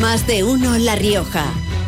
Más de uno La Rioja.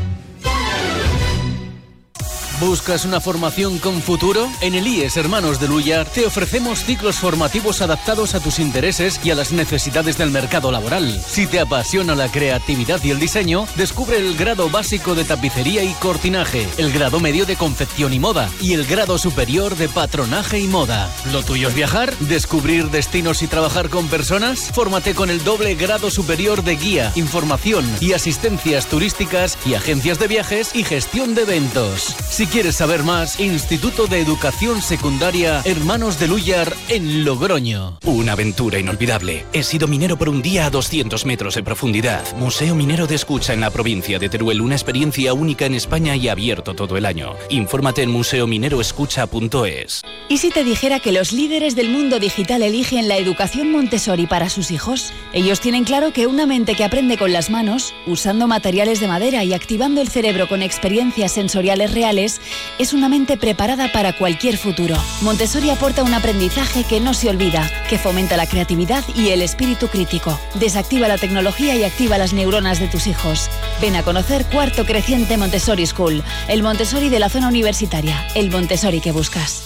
¿Buscas una formación con futuro? En el IES Hermanos de Lúyar te ofrecemos ciclos formativos adaptados a tus intereses y a las necesidades del mercado laboral. Si te apasiona la creatividad y el diseño, descubre el grado básico de tapicería y cortinaje, el grado medio de confección y moda y el grado superior de patronaje y moda. ¿Lo tuyo es viajar? ¿Descubrir destinos y trabajar con personas? Fórmate con el doble grado superior de guía, información y asistencias turísticas y agencias de viajes y gestión de eventos. Si quieres saber más, Instituto de Educación Secundaria Hermanos de Lúyar en Logroño. Una aventura inolvidable. He sido minero por un día a 200 metros de profundidad. Museo Minero de Escucha en la provincia de Teruel. Una experiencia única en España y abierto todo el año. Infórmate en museomineroescucha.es. ¿Y si te dijera que los líderes del mundo digital eligen la educación Montessori para sus hijos? Ellos tienen claro que una mente que aprende con las manos, usando materiales de madera y activando el cerebro con experiencias sensoriales reales, es una mente preparada para cualquier futuro. Montessori aporta un aprendizaje que no se olvida, que fomenta la creatividad y el espíritu crítico. Desactiva la tecnología y activa las neuronas de tus hijos. Ven a conocer Cuarto Creciente Montessori School, el Montessori de la zona universitaria, el Montessori que buscas.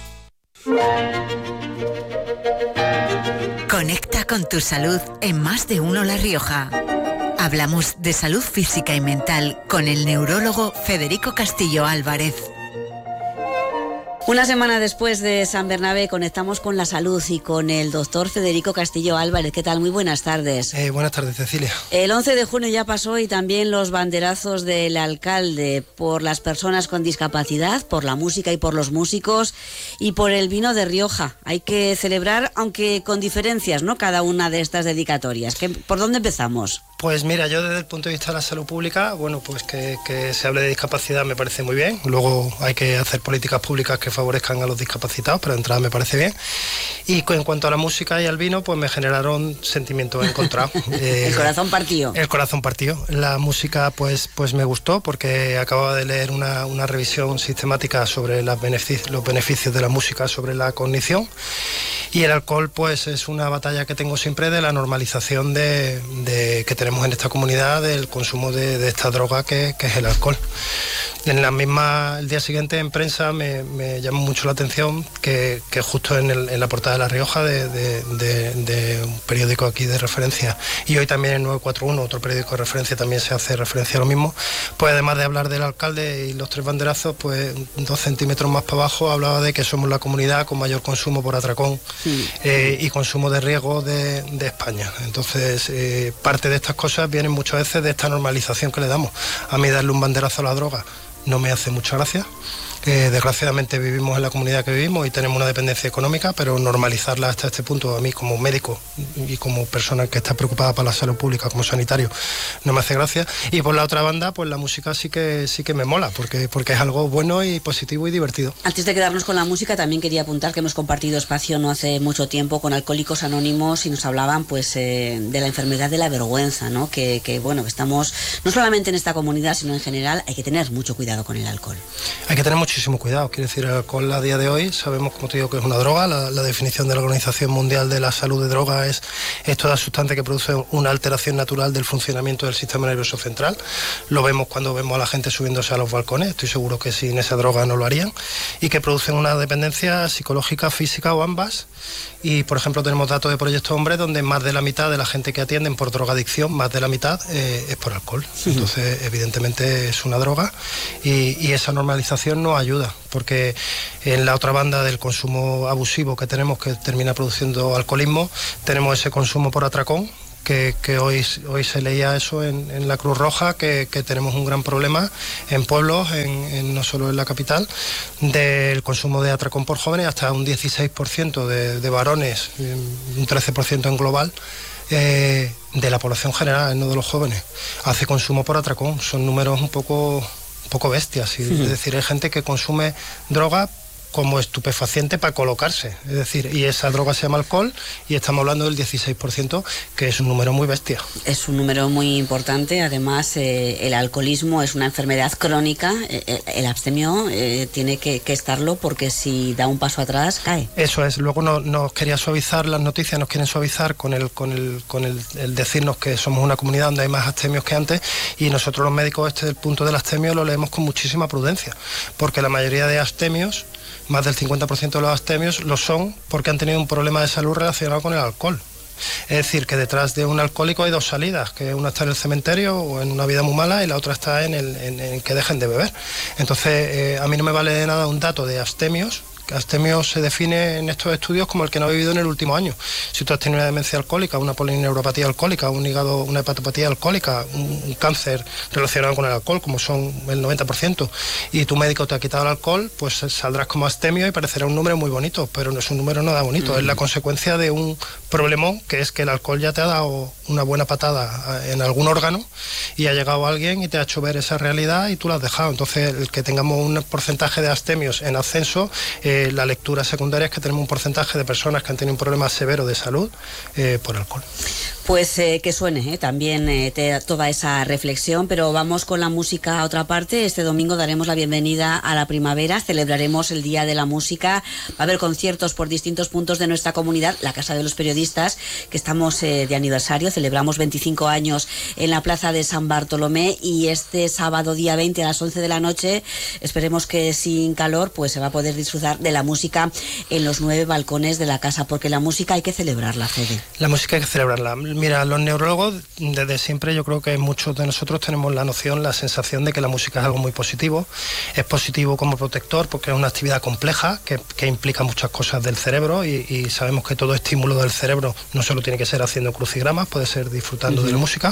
Conecta con tu salud en Más de uno La Rioja. Hablamos de salud física y mental con el neurólogo Federico Castillo Álvarez. Una semana después de San Bernabé conectamos con la salud y con el doctor Federico Castillo Álvarez. ¿Qué tal? Muy buenas tardes. Buenas tardes, Cecilia. El 11 de junio ya pasó y también los banderazos del alcalde por las personas con discapacidad, por la música y por los músicos y por el vino de Rioja. Hay que celebrar, aunque con diferencias, ¿no? Cada una de estas dedicatorias. ¿Por dónde empezamos? Pues mira, yo desde el punto de vista de la salud pública, bueno, pues que se hable de discapacidad me parece muy bien. Luego hay que hacer políticas públicas que favorezcan a los discapacitados, pero de entrada me parece bien. Y en cuanto a la música y al vino, pues me generaron sentimientos encontrados. El corazón partido. El corazón partido. La música pues me gustó porque acababa de leer una revisión sistemática sobre los beneficios de la música sobre la cognición. Y el alcohol pues es una batalla que tengo siempre de la normalización que tenemos en esta comunidad del consumo de esta droga que es el alcohol. El día siguiente en prensa me llamó mucho la atención que justo en la portada de La Rioja de un periódico aquí de referencia, y hoy también en 941, otro periódico de referencia, también se hace referencia a lo mismo, pues además de hablar del alcalde y los 3 banderazos, pues 2 centímetros más para abajo hablaba de que somos la comunidad con mayor consumo por atracón y consumo de riesgo de España. Entonces parte de estas cosas vienen muchas veces de esta normalización que le damos. A mí darle un banderazo a la droga no me hace mucha gracia. Desgraciadamente vivimos en la comunidad que vivimos y tenemos una dependencia económica, pero normalizarla hasta este punto, a mí como médico y como persona que está preocupada por la salud pública, como sanitario, no me hace gracia. Y por la otra banda, pues la música sí que me mola, porque es algo bueno y positivo y divertido. Antes de quedarnos con la música, también quería apuntar que hemos compartido espacio no hace mucho tiempo con Alcohólicos Anónimos y nos hablaban pues de la enfermedad de la vergüenza, ¿no? Que estamos, no solamente en esta comunidad, sino en general, hay que tener mucho cuidado con el alcohol. Hay que tener muchísimo cuidado. Quiero decir, el alcohol a día de hoy sabemos, como te digo, que es una droga. La definición de la Organización Mundial de la Salud de Droga es toda sustancia que produce una alteración natural del funcionamiento del sistema nervioso central. Lo vemos cuando vemos a la gente subiéndose a los balcones. Estoy seguro que sin esa droga no lo harían. Y que producen una dependencia psicológica, física o ambas. Y, por ejemplo, tenemos datos de Proyecto Hombre donde más de la mitad de la gente que atienden por drogadicción, más de la mitad es por alcohol. Entonces, evidentemente es una droga y esa normalización nos ayuda, porque en la otra banda del consumo abusivo que tenemos, que termina produciendo alcoholismo, tenemos ese consumo por atracón, que hoy se leía eso en la Cruz Roja, que tenemos un gran problema en pueblos, no solo en la capital, del consumo de atracón por jóvenes, hasta un 16% de varones, un 13% en global, de la población general, no de los jóvenes, hace consumo por atracón. Son números un poco bestias, es decir, hay gente que consume droga como estupefaciente para colocarse. Es decir, y esa droga se llama alcohol y estamos hablando del 16%, que es un número muy bestia. Es un número muy importante. Además, el alcoholismo es una enfermedad crónica. El abstemio tiene que estarlo, porque si da un paso atrás, cae. Eso es. Luego nos quería suavizar las noticias, nos quieren suavizar con el decirnos que somos una comunidad donde hay más abstemios que antes, y nosotros los médicos el punto del abstemio lo leemos con muchísima prudencia, porque la mayoría de abstemios, más del 50% de los abstemios, lo son porque han tenido un problema de salud relacionado con el alcohol. Es decir, que detrás de un alcohólico hay dos salidas, que una está en el cementerio o en una vida muy mala, y la otra está en que dejen de beber. Entonces, a mí no me vale de nada un dato de abstemios. Abstemio se define en estos estudios como el que no ha vivido en el último año. Si tú has tenido una demencia alcohólica, una polineuropatía alcohólica, un hígado, una hepatopatía alcohólica, un cáncer relacionado con el alcohol, como son el 90%, y tu médico te ha quitado el alcohol, pues saldrás como abstemio y parecerá un número muy bonito, pero no es un número nada bonito. Es la consecuencia de un problemón, que es que el alcohol ya te ha dado una buena patada en algún órgano y ha llegado alguien y te ha hecho ver esa realidad y tú la has dejado. Entonces, el que tengamos un porcentaje de abstemios en ascenso, la lectura secundaria es que tenemos un porcentaje de personas que han tenido un problema severo de salud por alcohol. Pues que suene también toda esa reflexión, pero vamos con la música a otra parte. Este domingo daremos la bienvenida a la primavera, celebraremos el Día de la Música, va a haber conciertos por distintos puntos de nuestra comunidad, la Casa de los Periodistas, que estamos de aniversario, celebramos 25 años en la Plaza de San Bartolomé, y este sábado día 20 a las 11 de la noche, esperemos que sin calor, pues se va a poder disfrutar de la música en los 9 balcones de la casa, porque la música hay que celebrarla, Fede. La música hay que celebrarla. Mira, los neurólogos desde siempre, yo creo que muchos de nosotros tenemos la sensación de que la música es algo muy positivo. Es positivo como protector porque es una actividad compleja que implica muchas cosas del cerebro, y sabemos que todo estímulo del cerebro no solo tiene que ser haciendo crucigramas, puede ser disfrutando de la música.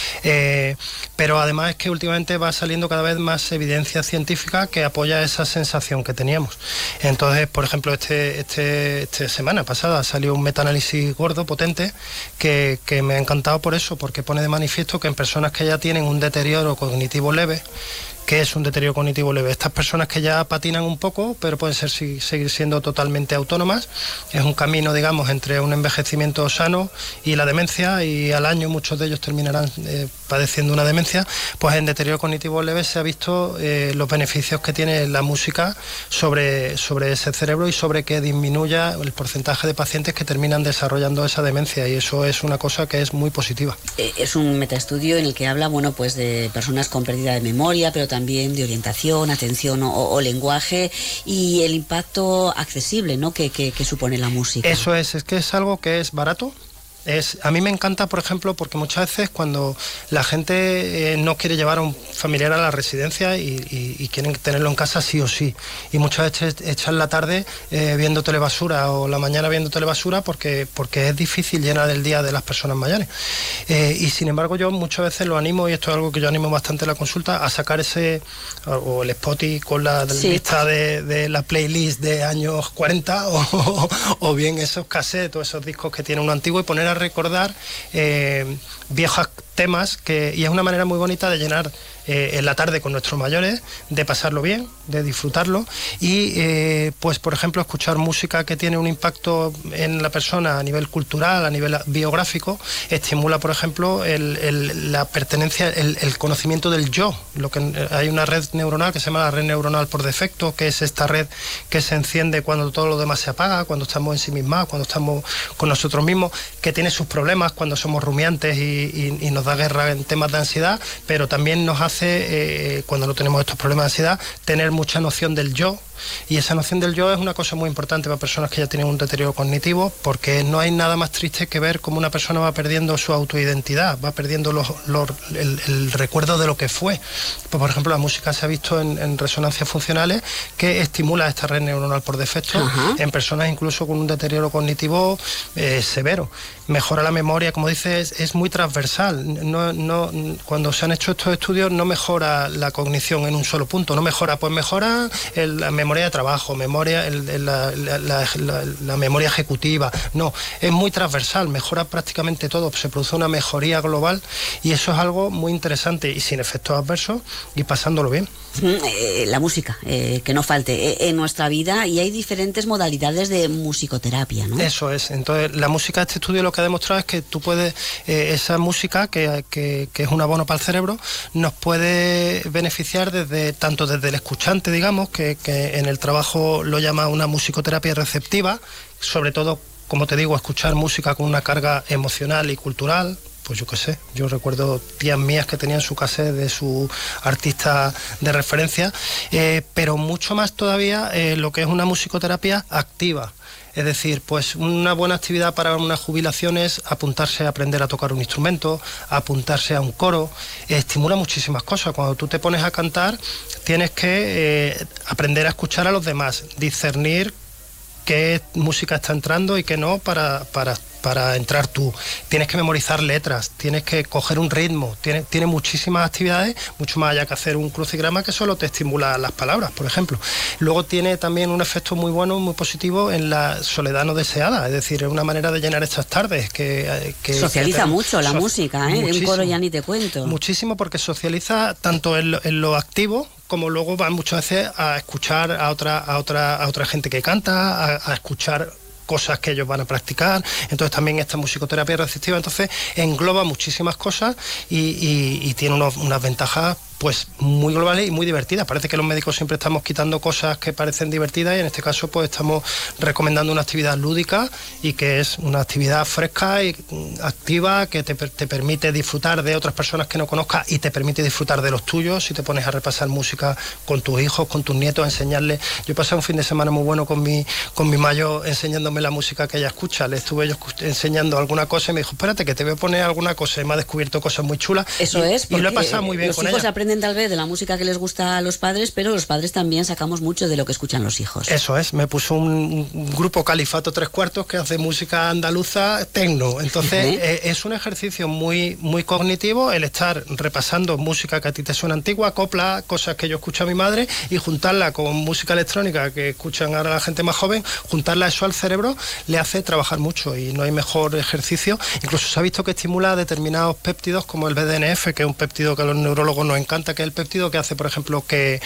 Pero además es que últimamente va saliendo cada vez más evidencia científica que apoya esa sensación que teníamos. Entonces, por ejemplo, esta semana pasada salió un metaanálisis gordo, potente, que me ha encantado por eso, porque pone de manifiesto que en personas que ya tienen un deterioro cognitivo leve, ¿qué es un deterioro cognitivo leve? Estas personas que ya patinan un poco, pero pueden seguir siendo totalmente autónomas. Es un camino, digamos, entre un envejecimiento sano y la demencia, y al año muchos de ellos terminarán padeciendo una demencia. Pues en deterioro cognitivo leve se ha visto los beneficios que tiene la música sobre ese cerebro, y sobre que disminuya el porcentaje de pacientes que terminan desarrollando esa demencia, y eso es una cosa que es muy positiva. Es un metaestudio en el que habla, bueno, pues de personas con pérdida de memoria, pero también de orientación, atención o lenguaje, y el impacto accesible, ¿no?, que supone la música. Eso es que es algo que es barato. A mí me encanta, por ejemplo, porque muchas veces cuando la gente no quiere llevar a un familiar a la residencia y quieren tenerlo en casa sí o sí, y muchas veces echan la tarde viendo telebasura o la mañana viendo telebasura porque es difícil llenar el día de las personas mayores, y sin embargo yo muchas veces lo animo, y esto es algo que yo animo bastante en la consulta, a sacar o el Spotify con la lista de la playlist de años 40 o bien esos cassettes o esos discos que tiene uno antiguo, y poner a recordar viejos temas, y es una manera muy bonita de llenar en la tarde con nuestros mayores, de pasarlo bien, de disfrutarlo, y pues por ejemplo escuchar música que tiene un impacto en la persona a nivel cultural, a nivel biográfico, estimula por ejemplo la pertenencia, el conocimiento del yo. Hay una red neuronal que se llama la red neuronal por defecto, que es esta red que se enciende cuando todo lo demás se apaga, cuando estamos ensimismados, cuando estamos con nosotros mismos, que tiene sus problemas cuando somos rumiantes y nos da guerra en temas de ansiedad, pero también nos hace, cuando no tenemos estos problemas de ansiedad, tener mucha noción del yo. Y esa noción del yo es una cosa muy importante para personas que ya tienen un deterioro cognitivo, porque no hay nada más triste que ver cómo una persona va perdiendo su autoidentidad, va perdiendo el recuerdo de lo que fue. Pues, por ejemplo, la música se ha visto en resonancias funcionales que estimula esta red neuronal por defecto en personas incluso con un deterioro cognitivo severo. Mejora la memoria, como dices, es muy transversal. Cuando se han hecho estos estudios no mejora la cognición en un solo punto, no mejora, pues mejora la memoria memoria de trabajo, la memoria ejecutiva. No, es muy transversal, mejora prácticamente todo, se produce una mejoría global y eso es algo muy interesante y sin efectos adversos y pasándolo bien. La música, que no falte en nuestra vida, y hay diferentes modalidades de musicoterapia, ¿no? Eso es. Entonces, la música, este estudio lo que ha demostrado es que tú puedes, esa música que es un abono para el cerebro, nos puede beneficiar tanto desde el escuchante, digamos, que en el trabajo lo llama una musicoterapia receptiva, sobre todo, como te digo, escuchar música con una carga emocional y cultural. Pues yo qué sé, yo recuerdo tías mías que tenían su cassette de su artista de referencia, pero mucho más todavía lo que es una musicoterapia activa. Es decir, pues una buena actividad para una jubilación es apuntarse a aprender a tocar un instrumento, apuntarse a un coro, estimula muchísimas cosas. Cuando tú te pones a cantar, tienes que aprender a escuchar a los demás, discernir qué música está entrando y qué no para entrar tú. Tienes que memorizar letras, tienes que coger un ritmo, tiene muchísimas actividades, mucho más allá que hacer un crucigrama que solo te estimula las palabras, por ejemplo. Luego tiene también un efecto muy bueno, muy positivo en la soledad no deseada, es decir, es una manera de llenar estas tardes que socializa mucho la música, ¿eh? Un coro ya ni te cuento. Muchísimo, porque socializa tanto en lo activo, como luego van muchas veces a escuchar a otra gente que canta, a escuchar cosas que ellos van a practicar. Entonces también esta musicoterapia receptiva entonces engloba muchísimas cosas y tiene unas ventajas pues muy globales y muy divertidas. Parece que los médicos siempre estamos quitando cosas que parecen divertidas y en este caso pues estamos recomendando una actividad lúdica y que es una actividad fresca y activa que te permite disfrutar de otras personas que no conozcas y te permite disfrutar de los tuyos. Si te pones a repasar música con tus hijos, con tus nietos, enseñarles. Yo pasé un fin de semana muy bueno con mi mayo enseñándome la música que ella escucha. Le estuve yo enseñando alguna cosa y me dijo, espérate que te voy a poner alguna cosa, y me ha descubierto cosas muy chulas. Eso es, y lo he pasado muy bien con ella. Los hijos aprenden tal vez de la música que les gusta a los padres, pero los padres también sacamos mucho de lo que escuchan los hijos. Eso es, me puso un grupo Califato 3/4 que hace música andaluza tecno, entonces es un ejercicio muy, muy cognitivo el estar repasando música que a ti te suena antigua, copla, cosas que yo escucho a mi madre y juntarla con música electrónica que escuchan ahora la gente más joven, juntarla eso al cerebro le hace trabajar mucho y no hay mejor ejercicio. Incluso se ha visto que estimula determinados péptidos como el BDNF, que es un péptido que a los neurólogos nos encanta, que es el péptido que hace, por ejemplo, que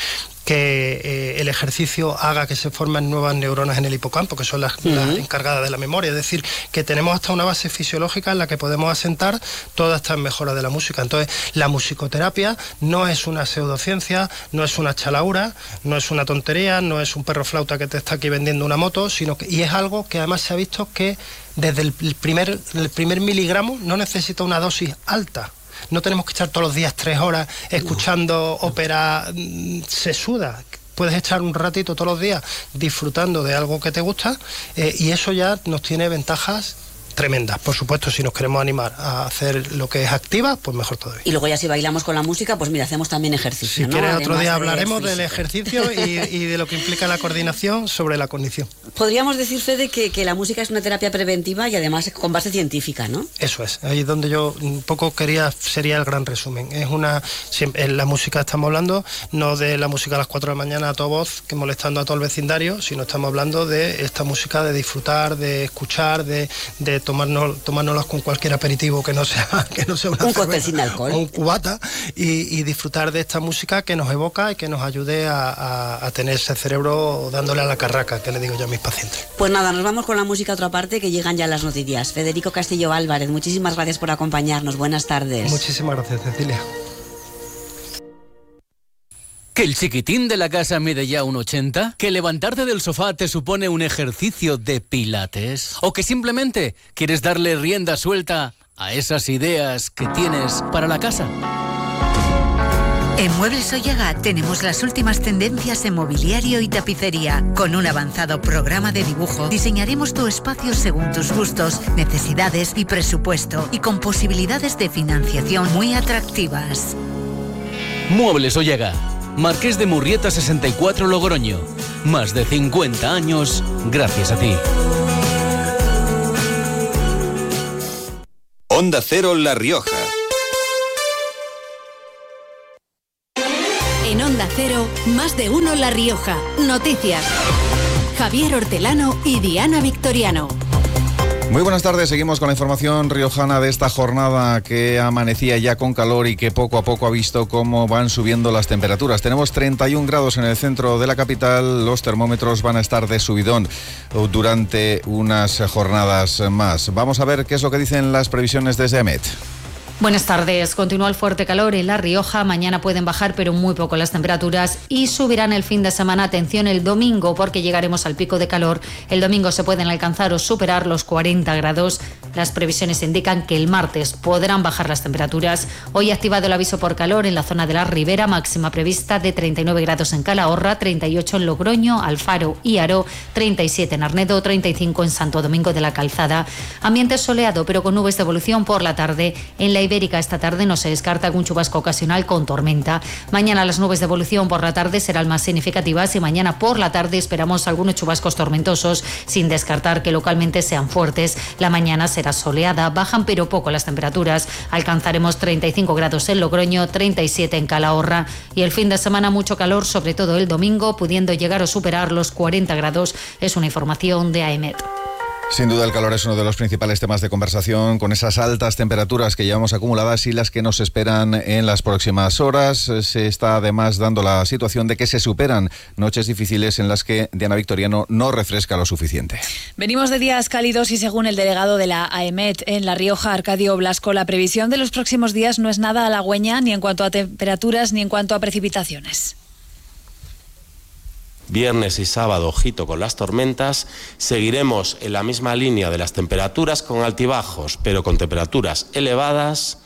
el ejercicio haga que se formen nuevas neuronas en el hipocampo, que son las encargadas de la memoria. Es decir, que tenemos hasta una base fisiológica en la que podemos asentar todas estas mejoras de la música. Entonces, la musicoterapia no es una pseudociencia, no es una chalaura, no es una tontería, no es un perro flauta que te está aquí vendiendo una moto, y es algo que además se ha visto que desde el primer miligramo no necesita una dosis alta. No tenemos que estar todos los días 3 horas escuchando ópera sesuda. Puedes echar un ratito todos los días disfrutando de algo que te gusta y eso ya nos tiene ventajas tremendas. Por supuesto, si nos queremos animar a hacer lo que es activa, pues mejor todavía. Y luego ya si bailamos con la música, pues mira, hacemos también ejercicio, si ¿no? quieres otro día hablaremos del ejercicio y de lo que implica la coordinación sobre la cognición. Podríamos decir, Fede, que la música es una terapia preventiva y además con base científica, ¿no? Eso es, ahí es donde yo un poco sería el gran resumen. En la música estamos hablando no de la música a las 4 de la mañana a toda voz, que molestando a todo el vecindario, sino estamos hablando de esta música de disfrutar, de escuchar, de tomárnoslas con cualquier aperitivo que no sea una un cóctel sin alcohol, un cubata, y disfrutar de esta música que nos evoca y que nos ayude a tener ese cerebro dándole a la carraca, que le digo yo a mis pacientes. Pues nada, nos vamos con la música a otra parte, que llegan ya las noticias. Federico Castillo Álvarez, muchísimas gracias por acompañarnos. Buenas tardes. Muchísimas gracias, Cecilia. ¿Que el chiquitín de la casa mide ya 1,80? ¿Que levantarte del sofá te supone un ejercicio de pilates? ¿O que simplemente quieres darle rienda suelta a esas ideas que tienes para la casa? En Muebles Ollaga tenemos las últimas tendencias en mobiliario y tapicería. Con un avanzado programa de dibujo, diseñaremos tu espacio según tus gustos, necesidades y presupuesto, y con posibilidades de financiación muy atractivas. Muebles Ollaga, Marqués de Murrieta 64, Logroño. Más de 50 años gracias a ti. Onda Cero La Rioja. En Onda Cero, Más de Uno La Rioja. Noticias. Javier Hortelano y Diana Victoriano. Muy buenas tardes, seguimos con la información riojana de esta jornada que amanecía ya con calor y que poco a poco ha visto cómo van subiendo las temperaturas. Tenemos 31 grados en el centro de la capital, los termómetros van a estar de subidón durante unas jornadas más. Vamos a ver qué es lo que dicen las previsiones desde AEMET. Buenas tardes. Continúa el fuerte calor en La Rioja. Mañana pueden bajar, pero muy poco las temperaturas y subirán el fin de semana. Atención el domingo, porque llegaremos al pico de calor. El domingo se pueden alcanzar o superar los 40 grados. Las previsiones indican que el martes podrán bajar las temperaturas. Hoy ha activado el aviso por calor en la zona de la Ribera, máxima prevista de 39 grados en Calahorra, 38 en Logroño, Alfaro y Haro, 37 en Arnedo, 35 en Santo Domingo de la Calzada. Ambiente soleado, pero con nubes de evolución por la tarde. En la Ibérica esta tarde no se descarta algún chubasco ocasional con tormenta. Mañana las nubes de evolución por la tarde serán más significativas y mañana por la tarde esperamos algunos chubascos tormentosos, sin descartar que localmente sean fuertes. La mañana será soleada, bajan pero poco las temperaturas. Alcanzaremos 35 grados en Logroño, 37 en Calahorra y el fin de semana mucho calor, sobre todo el domingo, pudiendo llegar o superar los 40 grados. Es una información de AEMET. Sin duda el calor es uno de los principales temas de conversación, con esas altas temperaturas que llevamos acumuladas y las que nos esperan en las próximas horas. Se está además dando la situación de que se superan noches difíciles en las que Diana Victoriano no refresca lo suficiente. Venimos de días cálidos y según el delegado de la AEMET en La Rioja, Arcadio Blasco, la previsión de los próximos días no es nada halagüeña ni en cuanto a temperaturas ni en cuanto a precipitaciones. Viernes y sábado, ojito con las tormentas, seguiremos en la misma línea de las temperaturas con altibajos, pero con temperaturas elevadas.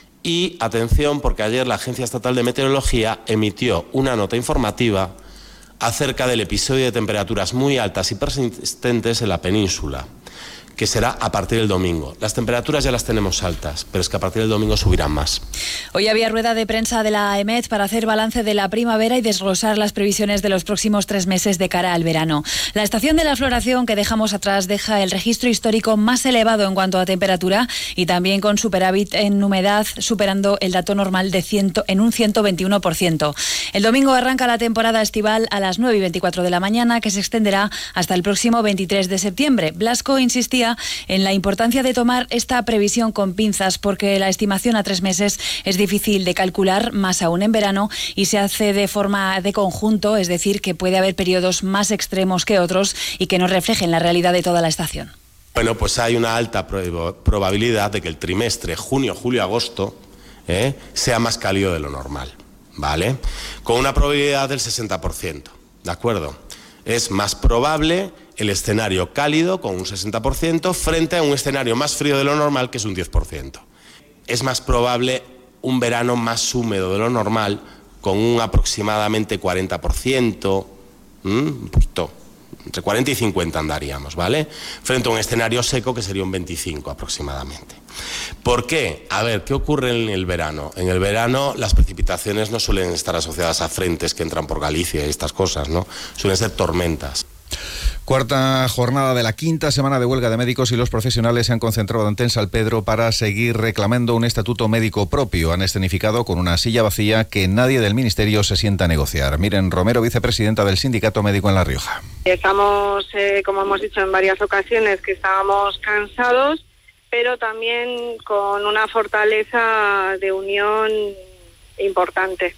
Y atención, porque ayer la Agencia Estatal de Meteorología emitió una nota informativa acerca del episodio de temperaturas muy altas y persistentes en la península, que será a partir del domingo. Las temperaturas ya las tenemos altas, pero es que a partir del domingo subirán más. Hoy había rueda de prensa de la AEMET para hacer balance de la primavera y desglosar las previsiones de los próximos 3 meses de cara al verano. La estación de la floración que dejamos atrás deja el registro histórico más elevado en cuanto a temperatura y también con superávit en humedad, superando el dato normal en un 121%. El domingo arranca la temporada estival a las 9:24 de la mañana, que se extenderá hasta el próximo 23 de septiembre. Blasco insistía en la importancia de tomar esta previsión con pinzas, porque la estimación a 3 meses es difícil de calcular, más aún en verano, y se hace de forma de conjunto, es decir, que puede haber periodos más extremos que otros y que no reflejen la realidad de toda la estación. Bueno, pues hay una alta probabilidad de que el trimestre junio, julio, agosto sea más cálido de lo normal, ¿vale? Con una probabilidad del 60%, ¿de acuerdo? Es más probable el escenario cálido con un 60% frente a un escenario más frío de lo normal, que es un 10%. Es más probable un verano más húmedo de lo normal con un aproximadamente 40%, un poquito, entre 40 y 50 andaríamos, ¿vale? Frente a un escenario seco que sería un 25 aproximadamente. ¿Por qué? A ver, ¿qué ocurre en el verano? En el verano las precipitaciones no suelen estar asociadas a frentes que entran por Galicia y estas cosas, ¿no? Suelen ser tormentas. Cuarta jornada de la quinta semana de huelga de médicos y los profesionales se han concentrado ante San Pedro para seguir reclamando un estatuto médico propio. Han escenificado con una silla vacía que nadie del Ministerio se sienta a negociar. Miren Romero, vicepresidenta del Sindicato Médico en La Rioja. Estamos, como hemos dicho en varias ocasiones, que estábamos cansados, pero también con una fortaleza de unión importante.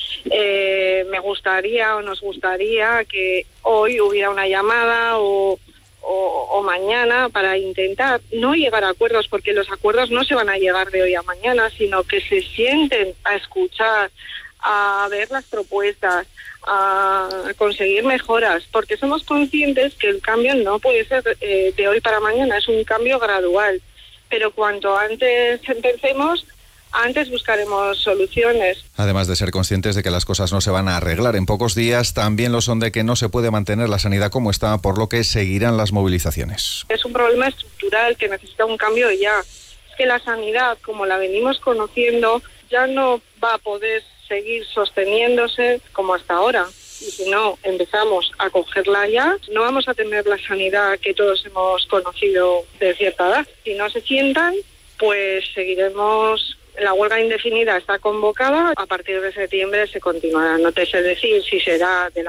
Me gustaría o nos gustaría que hoy hubiera una llamada o mañana para intentar no llegar a acuerdos, porque los acuerdos no se van a llegar de hoy a mañana, sino que se sienten a escuchar, a ver las propuestas, a conseguir mejoras, porque somos conscientes que el cambio no puede ser de hoy para mañana, es un cambio gradual, pero cuanto antes empecemos, antes buscaremos soluciones. Además de ser conscientes de que las cosas no se van a arreglar en pocos días, también lo son de que no se puede mantener la sanidad como está, por lo que seguirán las movilizaciones. Es un problema estructural que necesita un cambio ya. Es que la sanidad, como la venimos conociendo, ya no va a poder seguir sosteniéndose como hasta ahora. Y si no empezamos a cogerla ya, no vamos a tener la sanidad que todos hemos conocido de cierta edad. Si no se sientan, pues seguiremos La huelga indefinida está convocada, a partir de septiembre se continuará. No te sé decir si será de